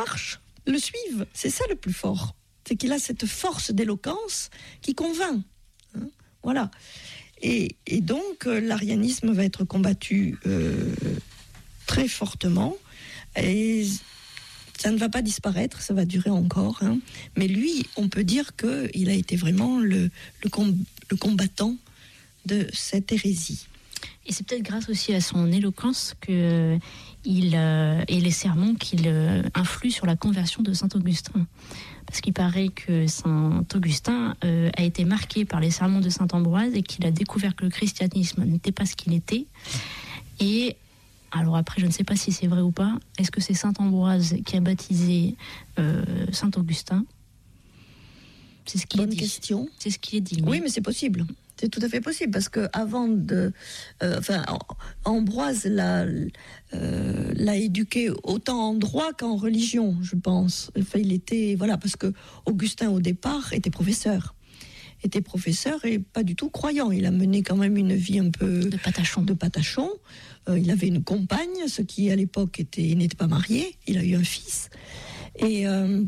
marche, le suivent. C'est ça le plus fort. C'est qu'il a cette force d'éloquence qui convainc. Voilà. Et donc, l'arianisme va être combattu très fortement. Et ça ne va pas disparaître, ça va durer encore. Mais lui, on peut dire qu'il a été vraiment le combattant de cette hérésie. Et c'est peut-être grâce aussi à son éloquence et les sermons qu'il influent sur la conversion de saint Augustin. Parce qu'il paraît que saint Augustin a été marqué par les sermons de saint Ambroise et qu'il a découvert que le christianisme n'était pas ce qu'il était. Et alors après, je ne sais pas si c'est vrai ou pas. Est-ce que c'est saint Ambroise qui a baptisé saint Augustin ? C'est ce qu'il est dit. Bonne question. C'est ce qu'il est dit. Oui, mais c'est possible. C'est tout à fait possible parce que avant Ambroise l'a éduqué autant en droit qu'en religion, je pense. Enfin, il était parce que Augustin au départ était professeur et pas du tout croyant. Il a mené quand même une vie un peu de patachon. Il avait une compagne, ce qui à l'époque n'était pas marié. Il a eu un fils et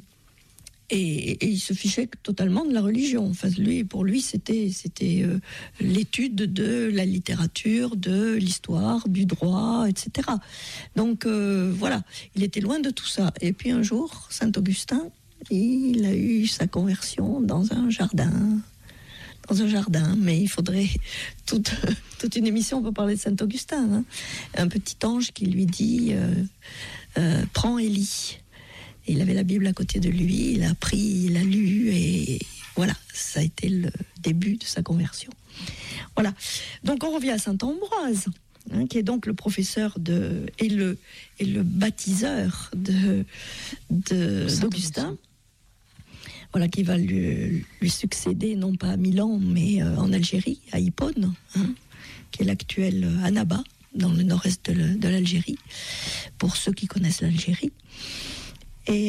il se fichait totalement de la religion. Enfin, pour lui, c'était l'étude de la littérature, de l'histoire, du droit, etc. Donc voilà, il était loin de tout ça. Et puis un jour, saint Augustin, il a eu sa conversion dans un jardin. Mais il faudrait toute une émission pour parler de saint Augustin. Un petit ange qui lui dit prends et lis. Et il avait la Bible à côté de lui, il a pris, il a lu, et voilà, ça a été le début de sa conversion. Voilà. Donc on revient à saint Ambroise, qui est donc le professeur et le baptiseur d'Augustin. Voilà, qui va lui succéder, non pas à Milan, mais en Algérie, à Hippone, qui est l'actuel Annaba, dans le nord-est de l'Algérie, pour ceux qui connaissent l'Algérie. Et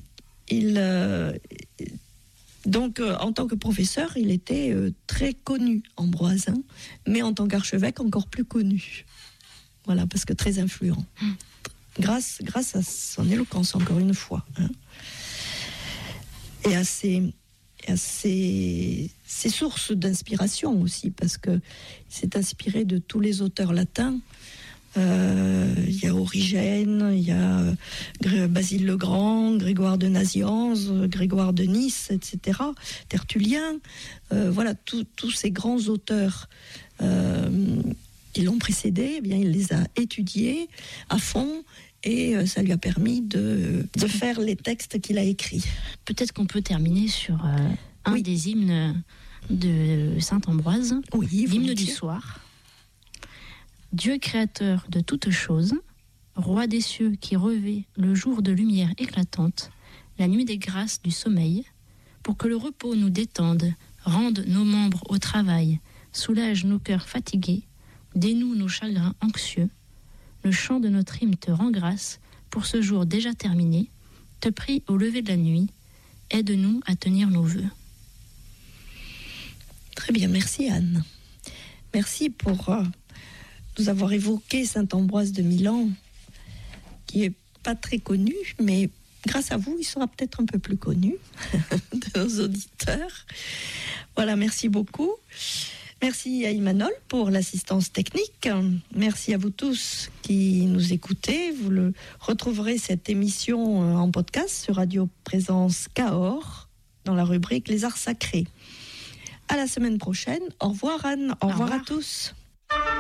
donc, en tant que professeur, il était très connu, Ambroise, mais en tant qu'archevêque, encore plus connu. Voilà, parce que très influent. Grâce à son éloquence, encore une fois. Et à ses sources d'inspiration aussi, parce qu'il s'est inspiré de tous les auteurs latins. Il y a Origène, il y a Basile le Grand, Grégoire de Nazianze, Grégoire de Nice, etc. Tertullien, voilà, tous ces grands auteurs qui l'ont précédé, il les a étudiés à fond et ça lui a permis de faire les textes qu'il a écrits. Peut-être qu'on peut terminer sur un des hymnes de saint Ambroise, l'hymne du soir. Dieu créateur de toutes choses, roi des cieux qui revêt le jour de lumière éclatante, la nuit des grâces du sommeil, pour que le repos nous détende, rende nos membres au travail, soulage nos cœurs fatigués, dénoue nos chagrins anxieux, le chant de notre hymne te rend grâce pour ce jour déjà terminé, te prie au lever de la nuit, aide-nous à tenir nos vœux. Très bien, merci Anne. Merci pour nous avoir évoqué saint Ambroise de Milan, qui est pas très connu, mais grâce à vous, il sera peut-être un peu plus connu de nos auditeurs. Voilà, merci beaucoup. Merci à Imanol pour l'assistance technique. Merci à vous tous qui nous écoutez. Vous retrouverez cette émission en podcast sur Radio Présence Cahors dans la rubrique Les Arts Sacrés. À la semaine prochaine. Au revoir Anne. Au revoir à tous.